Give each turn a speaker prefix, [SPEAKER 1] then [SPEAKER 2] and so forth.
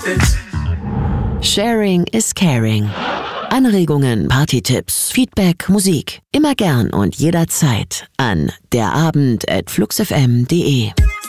[SPEAKER 1] Sharing is caring. Anregungen, Partytipps, Feedback, Musik. Immer gern und jederzeit an derabend@fluxfm.de.